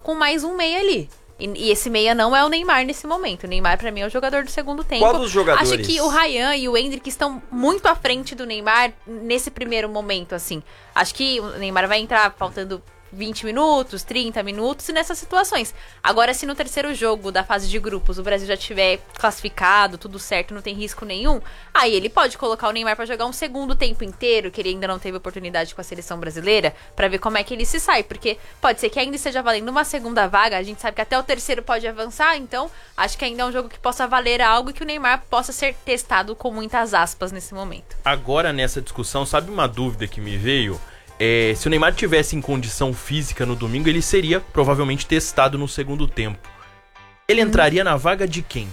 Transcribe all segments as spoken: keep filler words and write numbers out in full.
com mais um meia ali. E, e esse meia não é o Neymar nesse momento. O Neymar, pra mim, é o jogador do segundo tempo. Qual dos jogadores? Acho que o Ryan e o Endrick estão muito à frente do Neymar nesse primeiro momento, assim. Acho que o Neymar vai entrar faltando vinte minutos, trinta minutos e nessas situações. Agora, se no terceiro jogo da fase de grupos o Brasil já tiver classificado, tudo certo, não tem risco nenhum, aí ele pode colocar o Neymar pra jogar um segundo tempo inteiro, que ele ainda não teve oportunidade com a seleção brasileira, pra ver como é que ele se sai, porque pode ser que ainda esteja valendo uma segunda vaga, a gente sabe que até o terceiro pode avançar, então acho que ainda é um jogo que possa valer algo e que o Neymar possa ser testado com muitas aspas nesse momento. Agora, nessa discussão, sabe uma dúvida que me veio? É, se o Neymar tivesse em condição física no domingo, ele seria provavelmente testado no segundo tempo. Ele entraria hum. na vaga de quem?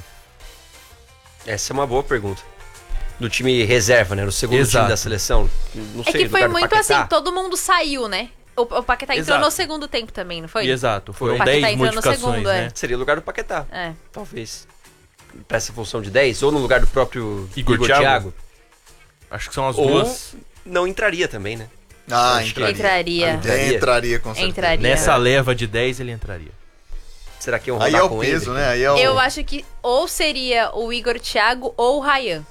Essa é uma boa pergunta. Do time reserva, né? No segundo Exato. time da seleção. Não sei, é que foi muito Paquetá. assim, todo mundo saiu, né? O, o Paquetá entrou Exato. no segundo tempo também, não foi? Exato, foram O Paquetá dez entrou no modificações, segundo, né? é. Seria o lugar do Paquetá. É. Talvez. Pra essa função de dez, ou no lugar do próprio Igor, Igor Thiago. Thiago. Acho que são as Ou duas. não entraria também, né? Ah, Acho que entraria. Entraria. Entraria. Entraria, com certeza. Entraria. Nessa leva de dez, ele entraria. Será que é um Aí rodar é o com peso, ele? né? Aí é o... Eu acho que ou seria o Igor Thiago ou o Ryan.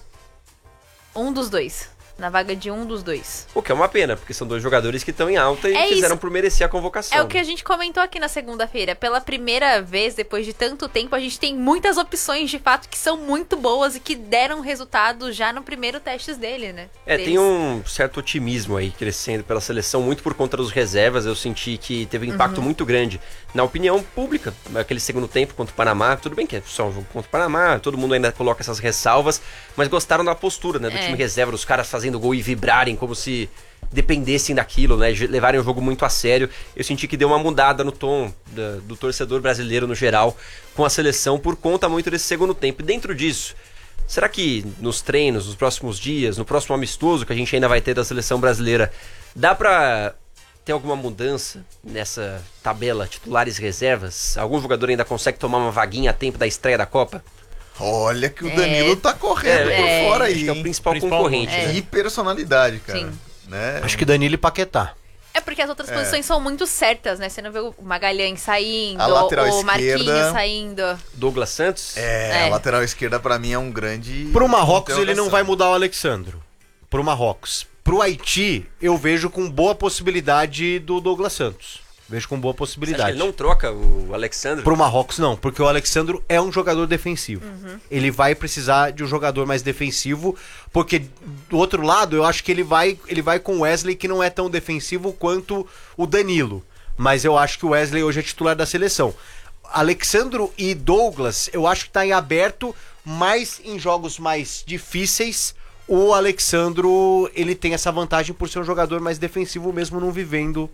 Um dos dois. Na vaga de um dos dois. O que é uma pena, porque são dois jogadores que estão em alta e É fizeram isso. por merecer a convocação. É o que a gente comentou aqui na segunda-feira. Pela primeira vez, depois de tanto tempo, a gente tem muitas opções, de fato, que são muito boas e que deram resultado já no primeiro testes dele, né? É, Deles. tem um certo otimismo aí crescendo pela seleção, muito por conta dos reservas. Eu senti que teve um impacto Uhum. muito grande na opinião pública. Aquele segundo tempo contra o Panamá, tudo bem que é só um jogo contra o Panamá, todo mundo ainda coloca essas ressalvas, mas gostaram da postura, né, do É. time reserva, dos caras fazendo gol e vibrarem como se dependessem daquilo, né, levarem o jogo muito a sério. Eu senti que deu uma mudada no tom da, do torcedor brasileiro no geral com a seleção por conta muito desse segundo tempo. E dentro disso, será que nos treinos, nos próximos dias, no próximo amistoso que a gente ainda vai ter da seleção brasileira, dá pra ter alguma mudança nessa tabela titulares e reservas? Algum jogador ainda consegue tomar uma vaguinha a tempo da estreia da Copa? Olha que o É. Danilo tá correndo É, por é. fora Acho aí, que é o hein? principal, Principal concorrente, é. né? Que personalidade, cara. Sim. Né? Acho que Danilo e Paquetá. É porque as outras É. posições são muito certas, né? Você não vê o Magalhães saindo, A lateral o Marquinhos esquerda. saindo. Douglas Santos? É, É. a lateral esquerda pra mim é um grande... Pro Marrocos ele não interrogação. vai mudar o Alexandro. Pro Marrocos. Pro Haiti, eu vejo com boa possibilidade do Douglas Santos. Vejo com boa Você acha que possibilidade. ele não troca o Alexandre? Pro Marrocos não, porque o Alexandro é um jogador defensivo. Ele vai precisar de um jogador mais defensivo, porque do outro lado eu acho que ele vai, ele vai com o Wesley, que não é tão defensivo quanto o Danilo. Mas eu acho que o Wesley hoje é titular da seleção. Alexandro e Douglas, eu acho que tá em aberto, mas em jogos mais difíceis, o Alexandro, ele tem essa vantagem por ser um jogador mais defensivo, mesmo não vivendo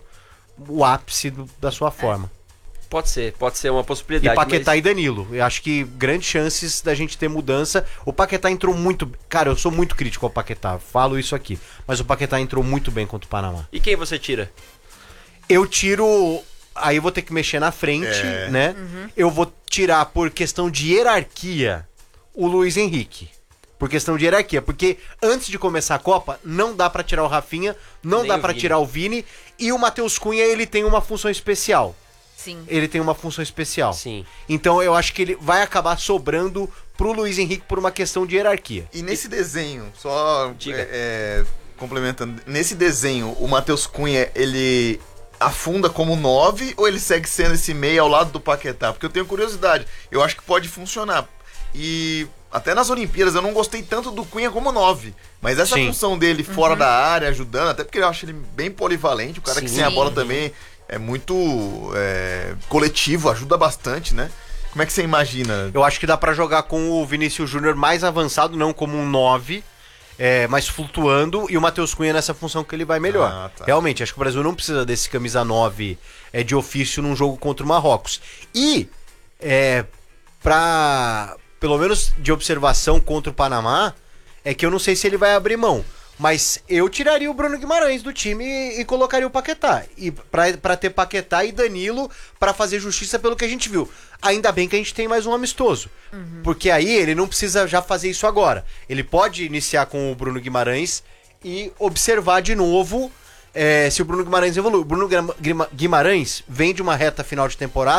o ápice do- da sua forma. Pode ser, pode ser uma E possibilidade. Paquetá mas... e Danilo. Eu acho que grandes chances da gente ter mudança. O Paquetá entrou muito... Cara, eu sou muito crítico ao Paquetá, falo isso aqui. Mas o Paquetá entrou muito bem contra o Panamá. E quem você tira? Eu tiro... Aí eu vou ter que mexer na frente, É. né? Eu vou tirar por questão de hierarquia o Luiz Henrique. Por questão de hierarquia. Porque antes de começar a Copa, não dá pra tirar o Rafinha, não Nem dá o pra Vini. tirar o Vini. E o Matheus Cunha, ele tem uma função especial. Sim. Ele tem uma função especial. Sim. Então eu acho que ele vai acabar sobrando pro Luiz Henrique por uma questão de hierarquia. E nesse desenho, só Diga. é, é, complementando, nesse desenho, o Matheus Cunha, ele afunda como nove ou ele segue sendo esse meia ao lado do Paquetá? Porque eu tenho curiosidade, eu acho que pode funcionar. E até nas Olimpíadas eu não gostei tanto do Cunha como nove, mas essa Sim. função dele fora da área, ajudando, até porque eu acho ele bem polivalente, o cara que Sim. sem a bola também é muito é, coletivo, ajuda bastante, né? Como é que você imagina? Eu acho que dá pra jogar com o Vinícius Júnior mais avançado, não como um nove, é, mas flutuando, e o Matheus Cunha nessa função que ele vai melhor. Ah, tá. Realmente, acho que o Brasil não precisa desse camisa nove é, de ofício num jogo contra o Marrocos. E, é, pra, pelo menos de observação contra o Panamá, é que eu não sei se ele vai abrir mão. Mas eu tiraria o Bruno Guimarães do time e, e colocaria o Paquetá. E pra, pra ter Paquetá e Danilo pra fazer justiça pelo que a gente viu. Ainda bem que a gente tem mais um amistoso. Porque aí ele não precisa já fazer isso agora. Ele pode iniciar com o Bruno Guimarães e observar de novo é, se o Bruno Guimarães evolui. O Bruno Guima- Guimarães vem de uma reta final de temporada